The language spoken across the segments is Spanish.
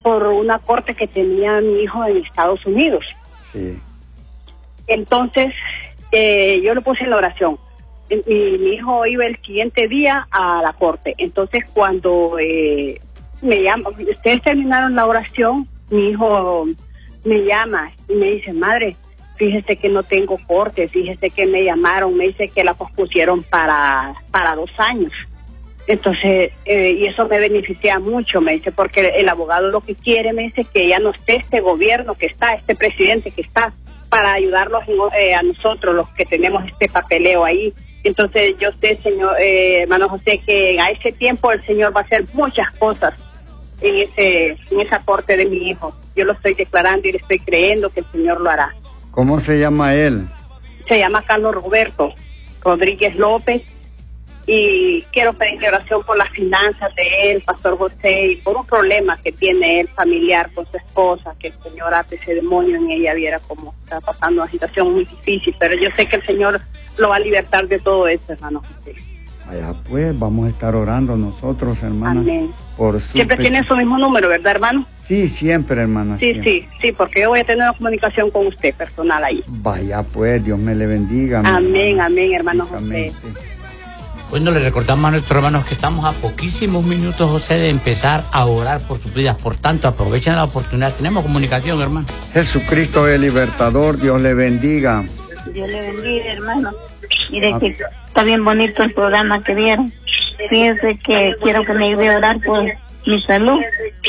por una corte que tenía mi hijo en Estados Unidos. Sí. Entonces, yo lo puse en la oración. Mi hijo iba el siguiente día a la corte. Entonces, cuando me llama, ustedes terminaron la oración, mi hijo me llama y me dice, madre, fíjese que no tengo corte, fíjese que me llamaron, me dice que la pospusieron para 2 años. Entonces, y eso me beneficia mucho, me dice, porque el abogado lo que quiere, me dice, que ya no esté este gobierno que está, este presidente que está, para ayudarlos a nosotros, los que tenemos este papeleo ahí. Entonces, yo sé, señor, hermano José, que a ese tiempo el Señor va a hacer muchas cosas en esa corte de mi hijo. Yo lo estoy declarando y le estoy creyendo que el Señor lo hará. ¿Cómo se llama él? Se llama Carlos Roberto Rodríguez López. Y quiero pedir oración por las finanzas de él, Pastor José, y por un problema que tiene él familiar con su esposa, que el Señor ate ese demonio en ella, viera cómo está pasando una situación muy difícil, pero yo sé que el Señor lo va a libertar de todo eso, hermano José. Allá pues, vamos a estar orando nosotros, hermana. Amén. Por su siempre tiene su mismo número, ¿verdad, hermano? Sí, siempre, hermana. Sí, siempre. sí, porque yo voy a tener una comunicación con usted personal ahí. Vaya pues, Dios me le bendiga. Amén, amén, hermano José. Bueno, le recordamos a nuestros hermanos que estamos a poquísimos minutos, José, de empezar a orar por sus vidas. Por tanto, aprovechen la oportunidad. Tenemos comunicación, hermano. Jesucristo el libertador, Dios le bendiga. Dios le bendiga, hermano. Mire que está bien bonito el programa que dieron. Fíjese que quiero que me ayude a orar por mi salud.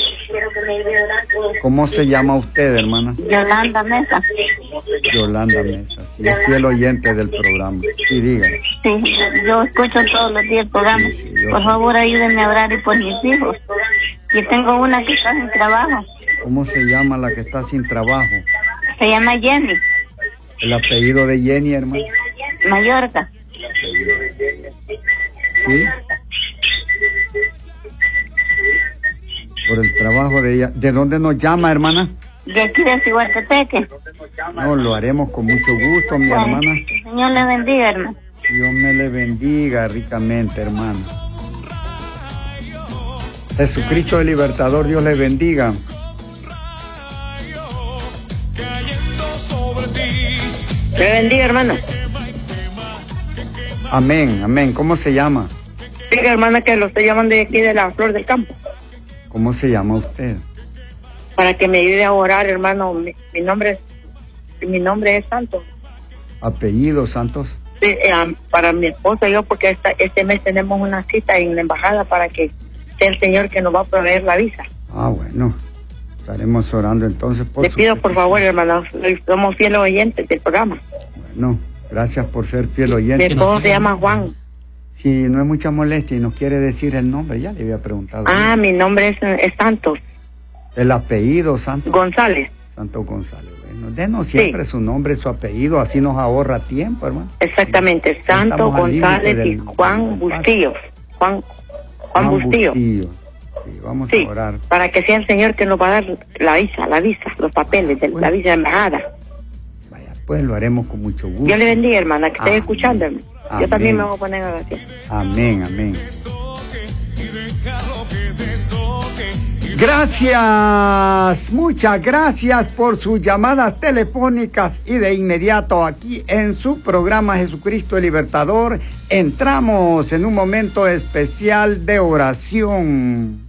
¿Cómo se llama usted, hermana? Yolanda Mesa. Yolanda Mesa, sí, es fiel oyente del programa. Sí, diga. Sí, yo escucho todos los días el programa. Sí, por favor, ayúdenme a orar y por mis hijos. Yo tengo una que está sin trabajo. ¿Cómo se llama la que está sin trabajo? Se llama Jenny. ¿El apellido de Jenny, hermana? Mallorca. ¿Sí? Por el trabajo de ella. ¿De dónde nos llama, hermana? De aquí de Ciguatepeque. No, lo haremos con mucho gusto, mi hermana. Señor le bendiga, hermano. Dios me le bendiga ricamente, hermano. Jesucristo el libertador, Dios le bendiga. Le bendiga, hermano. Amén, amén. ¿Cómo se llama? Diga, hermana, que lo estoy llamando de aquí de la Flor del Campo. ¿Cómo se llama usted? Para que me ayude a orar, hermano. Mi nombre es Santos. ¿Apellido Santos? Sí, para mi esposa y yo, porque este mes tenemos una cita en la embajada para que sea el Señor que nos va a proveer la visa. Ah, bueno. Estaremos orando entonces por Le pido por favor, hermano, somos fieles oyentes del programa. Bueno, gracias por ser fiel oyente. Mi esposo se llama Juan. Si no es mucha molestia y nos quiere decir el nombre, ya le había preguntado. Mi nombre es Santos. ¿El apellido Santos? González. Santos González. Bueno, denos siempre su nombre, su apellido, así nos ahorra tiempo, hermano. Exactamente, Santos González y Juan Bustillo. Juan Bustillo. Sí, vamos a orar. Para que sea el Señor que nos va a dar la visa, los papeles de la visa de embajada. Vaya, pues lo haremos con mucho gusto. Dios le bendiga, hermana, que esté escuchando, hermano. Amén. Yo también me voy a poner a oración. Amén, amén. Gracias, muchas gracias por sus llamadas telefónicas y de inmediato aquí en su programa Jesucristo el Libertador entramos en un momento especial de oración.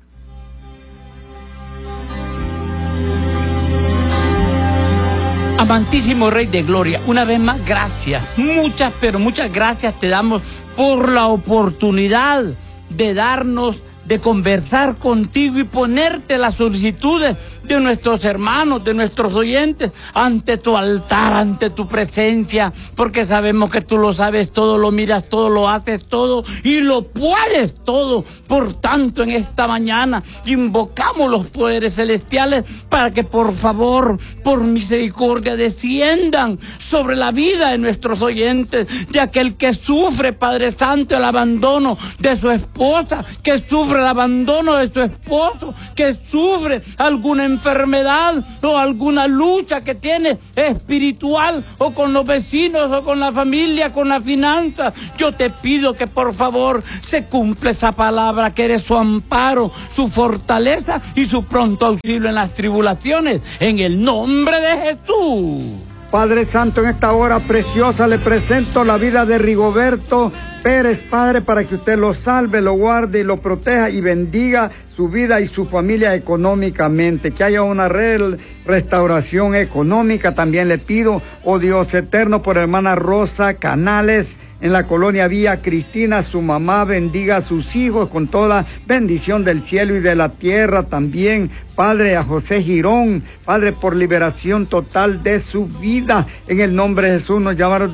Amantísimo Rey de Gloria, una vez más, gracias, muchas, pero muchas gracias te damos por la oportunidad de darnos, de conversar contigo y ponerte las solicitudes de nuestros hermanos, de nuestros oyentes, ante tu altar, ante tu presencia, porque sabemos que tú lo sabes todo, lo miras todo, lo haces todo y lo puedes todo. Por tanto, en esta mañana invocamos los poderes celestiales para que por favor, por misericordia, desciendan sobre la vida de nuestros oyentes, de aquel que sufre, Padre Santo, el abandono de su esposa, que sufre el abandono de su esposo, que sufre alguna enfermedad enfermedad o alguna lucha que tiene espiritual o con los vecinos o con la familia, con la finanza. Yo te pido que por favor se cumpla esa palabra, que eres su amparo, su fortaleza y su pronto auxilio en las tribulaciones, en el nombre de Jesús. Padre Santo, en esta hora preciosa le presento la vida de Rigoberto Pérez, Padre, para que usted lo salve, lo guarde y lo proteja y bendiga su vida y su familia económicamente, que haya una restauración económica. También le pido, oh Dios eterno, por hermana Rosa Canales, en la colonia Villa Cristina, su mamá, bendiga a sus hijos con toda bendición del cielo y de la tierra. También, Padre, a José Girón, Padre, por liberación total de su vida. En el nombre de Jesús, nos llamaron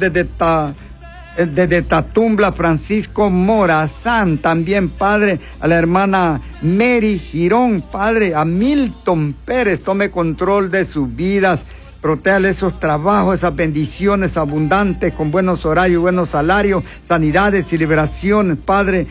desde Tatumbla, Francisco Morazán. También, Padre, a la hermana Mary Girón, Padre, a Milton Pérez, tome control de sus vidas. Protéjale esos trabajos, esas bendiciones abundantes, con buenos horarios, buenos salarios, sanidades y liberaciones, Padre.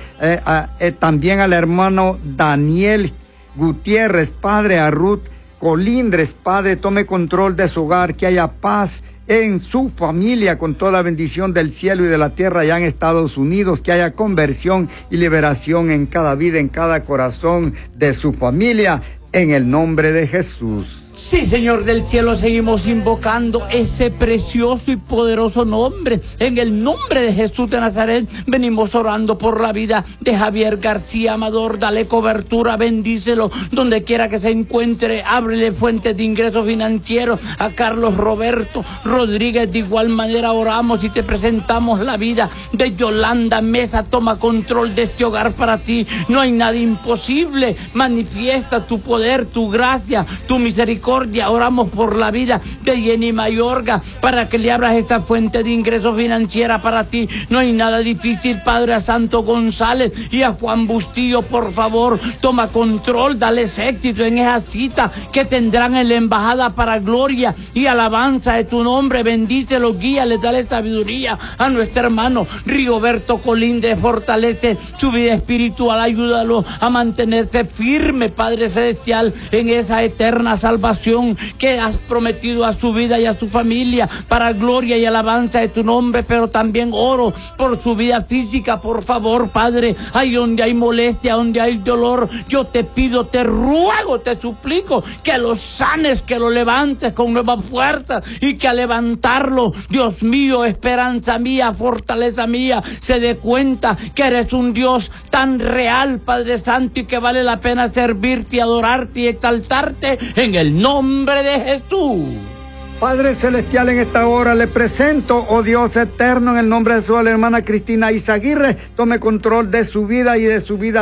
También al hermano Daniel Gutiérrez, Padre, a Ruth Colindres, Padre, tome control de su hogar, que haya paz en su familia, con toda bendición del cielo y de la tierra allá en Estados Unidos, que haya conversión y liberación en cada vida, en cada corazón de su familia, en el nombre de Jesús. Sí, Señor del cielo, seguimos invocando ese precioso y poderoso nombre. En el nombre de Jesús de Nazaret, venimos orando por la vida de Javier García Amador. Dale cobertura, bendícelo donde quiera que se encuentre. Ábrele fuentes de ingresos financieros a Carlos Roberto Rodríguez. De igual manera oramos y te presentamos la vida de Yolanda Mesa. Toma control de este hogar para ti. No hay nada imposible. Manifiesta tu poder, tu gracia, tu misericordia. Oramos por la vida de Jenny Mayorga, para que le abras esta fuente de ingresos financiera para ti. No hay nada difícil, Padre. A Santo González y a Juan Bustillo, por favor, toma control, dales éxito en esa cita que tendrán en la embajada para gloria y alabanza de tu nombre. Bendícelos, guíales, dale sabiduría a nuestro hermano Rigoberto Colindres. Fortalece su vida espiritual, ayúdalo a mantenerse firme, Padre Celestial, en esa eterna salvación que has prometido a su vida y a su familia, para gloria y alabanza de tu nombre. Pero también oro por su vida física, por favor, Padre. Ahí donde hay molestia, donde hay dolor, yo te pido, te ruego, te suplico que lo sanes, que lo levantes con nueva fuerza, y que al levantarlo, Dios mío, esperanza mía, fortaleza mía, se dé cuenta que eres un Dios tan real, Padre Santo, y que vale la pena servirte y adorarte y exaltarte, en el nombre de Jesús. Padre Celestial, en esta hora le presento, oh Dios eterno, en el nombre de su hermana Cristina Izaguirre. Tome control de su vida y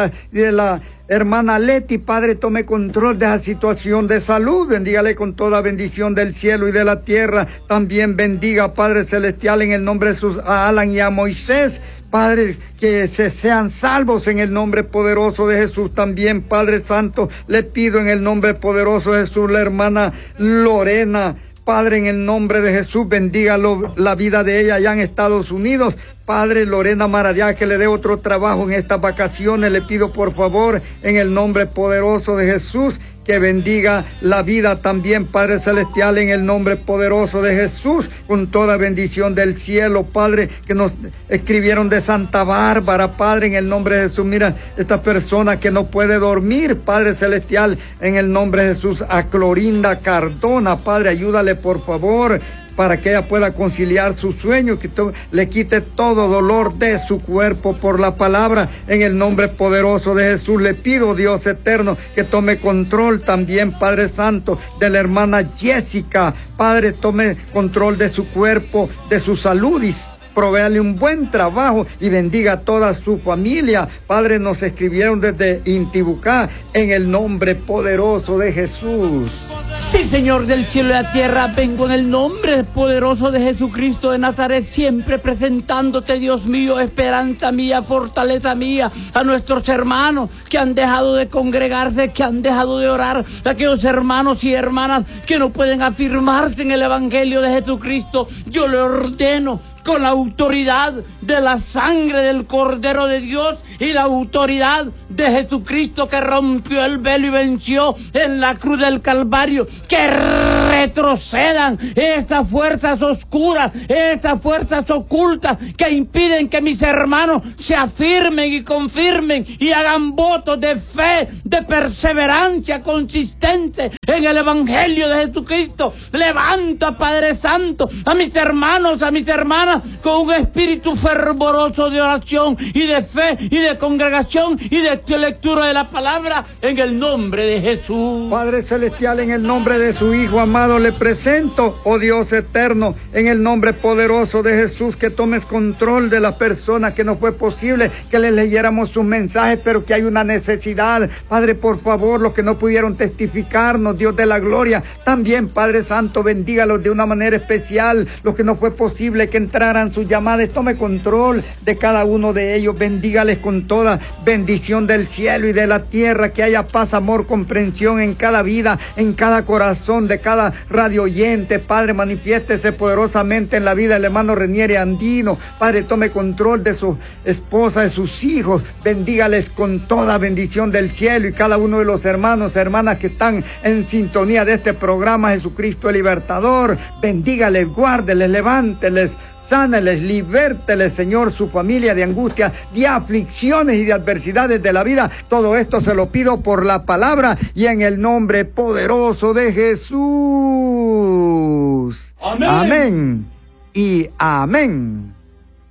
de la hermana Leti. Padre, tome control de esa situación de salud. Bendígale con toda bendición del cielo y de la tierra. También bendiga, Padre Celestial, en el nombre de sus a Alan y a Moisés. Padre, que sean salvos en el nombre poderoso de Jesús. También, Padre Santo, le pido en el nombre poderoso de Jesús, la hermana Lorena. Padre, en el nombre de Jesús, bendiga la vida de ella allá en Estados Unidos. Padre, Lorena Maradía, que le dé otro trabajo en estas vacaciones. Le pido, por favor, en el nombre poderoso de Jesús, que bendiga la vida también, Padre Celestial, en el nombre poderoso de Jesús, con toda bendición del cielo. Padre, que nos escribieron de Santa Bárbara, Padre, en el nombre de Jesús. Mira, esta persona que no puede dormir, Padre Celestial, en el nombre de Jesús, a Clorinda Cardona. Padre, ayúdale, por favor, para que ella pueda conciliar su sueño, que le quite todo dolor de su cuerpo por la palabra. En el nombre poderoso de Jesús le pido, Dios eterno, que tome control también, Padre Santo, de la hermana Jessica. Padre, tome control de su cuerpo, de su salud, y provéale un buen trabajo y bendiga a toda su familia. Padre, nos escribieron desde Intibucá, en el nombre poderoso de Jesús. Sí, Señor del cielo y la tierra, vengo en el nombre poderoso de Jesucristo de Nazaret, siempre presentándote, Dios mío, esperanza mía, fortaleza mía, a nuestros hermanos que han dejado de congregarse, que han dejado de orar, a aquellos hermanos y hermanas que no pueden afirmarse en el Evangelio de Jesucristo. Yo le ordeno, con la autoridad de la sangre del Cordero de Dios, y la autoridad de Jesucristo que rompió el velo y venció en la cruz del Calvario, que retrocedan esas fuerzas oscuras, esas fuerzas ocultas que impiden que mis hermanos se afirmen y confirmen y hagan votos de fe, de perseverancia consistente en el Evangelio de Jesucristo. Levanta, Padre Santo, a mis hermanos, a mis hermanas, con un espíritu fervoroso de oración y de fe y de congregación y de lectura de la palabra, en el nombre de Jesús. Padre Celestial, en el nombre de su Hijo amado le presento, oh Dios eterno, en el nombre poderoso de Jesús, que tomes control de las personas, que no fue posible que les leyéramos sus mensajes, pero que hay una necesidad. Padre, por favor, los que no pudieron testificarnos, Dios de la gloria, también, Padre Santo, bendígalos de una manera especial. Los que no fue posible que entraran sus llamadas, tome control de cada uno de ellos, bendígales con toda bendición del cielo y de la tierra, que haya paz, amor, comprensión en cada vida, en cada corazón de cada radio oyente. Padre, manifiéstese poderosamente en la vida del hermano Renieri Andino. Padre, tome control de su esposa, de sus hijos, bendígales con toda bendición del cielo, y cada uno de los hermanos, hermanas que están en sintonía de este programa Jesucristo el Libertador, bendígales, guárdeles, levánteles, sáneles, libérteles, Señor, su familia de angustia, de aflicciones y de adversidades de la vida. Todo esto se lo pido por la palabra y en el nombre poderoso de Jesús. Amén. Amén y amén.